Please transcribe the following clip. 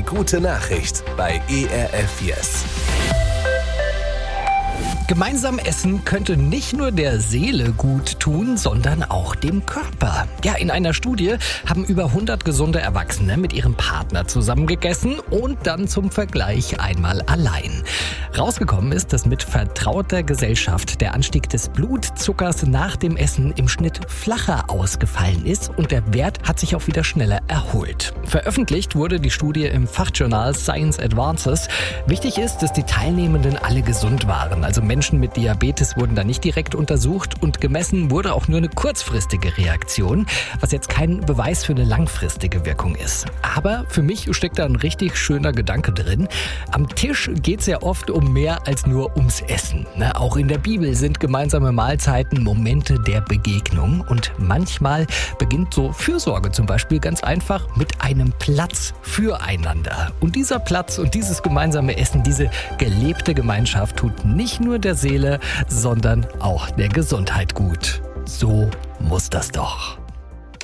Die gute Nachricht bei ERF Yes. Gemeinsam essen könnte nicht nur der Seele gut tun, sondern auch dem Körper. Ja, in einer Studie haben über 100 gesunde Erwachsene mit ihrem Partner zusammen gegessen und dann zum Vergleich einmal allein. Rausgekommen ist, dass mit vertrauter Gesellschaft der Anstieg des Blutzuckers nach dem Essen im Schnitt flacher ausgefallen ist und der Wert hat sich auch wieder schneller erholt. Veröffentlicht wurde die Studie im Fachjournal Science Advances. Wichtig ist, dass die Teilnehmenden alle gesund waren, also Menschen mit Diabetes wurden da nicht direkt untersucht und gemessen wurde auch nur eine kurzfristige Reaktion, was jetzt kein Beweis für eine langfristige Wirkung ist. Aber für mich steckt da ein richtig schöner Gedanke drin. Am Tisch geht es ja oft um mehr als nur ums Essen. Auch in der Bibel sind gemeinsame Mahlzeiten Momente der Begegnung und manchmal beginnt so Fürsorge zum Beispiel ganz einfach mit einem Platz füreinander. Und dieser Platz und dieses gemeinsame Essen, diese gelebte Gemeinschaft tut nicht nur der Seele, sondern auch der Gesundheit gut. So muss das doch.